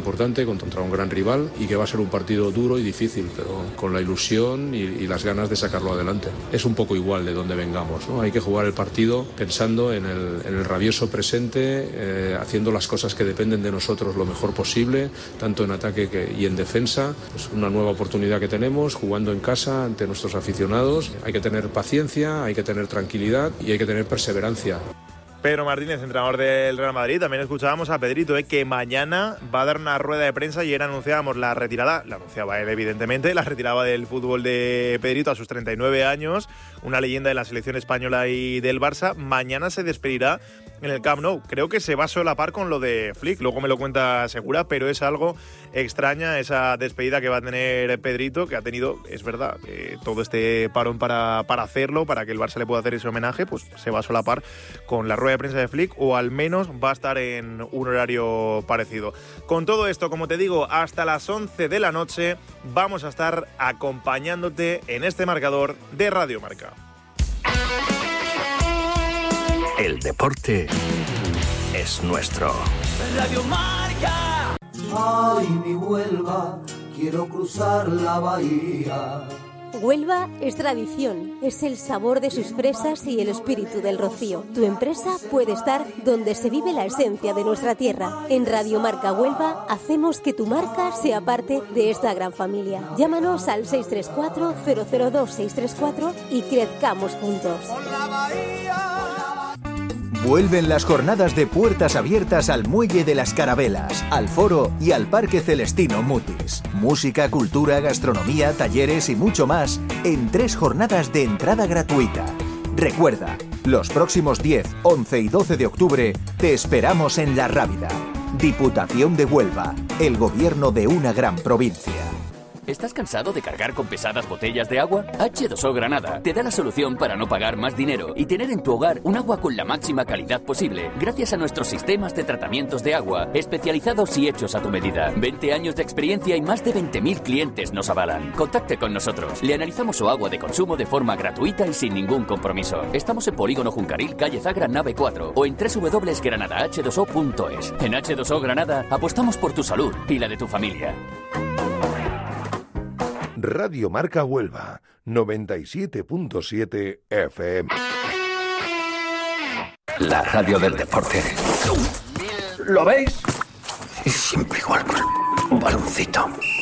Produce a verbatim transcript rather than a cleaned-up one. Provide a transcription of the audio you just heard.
importante contra un gran rival y que va a ser un partido duro y difícil, pero con la ilusión y, y las ganas de sacarlo adelante. Es un poco igual de donde vengamos, ¿no? Hay que jugar el partido pensando en el, en el rabioso presente, eh, haciendo las cosas que dependen de nosotros lo mejor posible, tanto en ataque que, y en defensa. Es una nueva oportunidad que tenemos, jugando en casa ante nuestros aficionados. Hay que tener paciencia, hay que tener tranquilidad y hay que tener perseverancia. Pedro Martínez, entrenador del Real Madrid. También escuchábamos a Pedrito, eh, que mañana va a dar una rueda de prensa y ayer anunciábamos la retirada, la anunciaba él evidentemente, la retirada del fútbol de Pedrito a sus treinta y nueve años, una leyenda de la selección española y del Barça. Mañana se despedirá en el Camp Nou. Creo que se va a solapar con lo de Flick, luego me lo cuenta Segura, pero es algo extraña esa despedida que va a tener Pedrito, que ha tenido, es verdad, eh, todo este parón para, para hacerlo, para que el Barça le pueda hacer ese homenaje, pues se va a solapar con la rueda de prensa de Flick, o al menos va a estar en un horario parecido. Con todo esto, como te digo, hasta las once de la noche vamos a estar acompañándote en este marcador de Radio Marca. El deporte es nuestro. Radio Marca. Ay, mi Huelva, quiero cruzar la bahía. Huelva es tradición, es el sabor de sus fresas y el espíritu del rocío. Tu empresa puede estar donde se vive la esencia de nuestra tierra. En Radio Marca Huelva hacemos que tu marca sea parte de esta gran familia. Llámanos al seis tres cuatro, cero cero dos, seis tres cuatro y crezcamos juntos. Vuelven las jornadas de puertas abiertas al Muelle de las Carabelas, al Foro y al Parque Celestino Mutis. Música, cultura, gastronomía, talleres y mucho más en tres jornadas de entrada gratuita. Recuerda, los próximos diez, once y doce de octubre te esperamos en La Rábida. Diputación de Huelva, el gobierno de una gran provincia. ¿Estás cansado de cargar con pesadas botellas de agua? H dos O Granada te da la solución para no pagar más dinero y tener en tu hogar un agua con la máxima calidad posible, gracias a nuestros sistemas de tratamientos de agua especializados y hechos a tu medida. veinte años de experiencia y más de veinte mil clientes nos avalan. Contacte con nosotros. Le analizamos su agua de consumo de forma gratuita y sin ningún compromiso. Estamos en Polígono Juncaril, calle Zagra, nave cuatro, o en doble u doble u doble u punto granada h dos o punto es. En H dos O Granada apostamos por tu salud y la de tu familia. Radio Marca Huelva, noventa y siete punto siete F M. La radio del deporte. ¿Lo veis? Es siempre igual, un baloncito.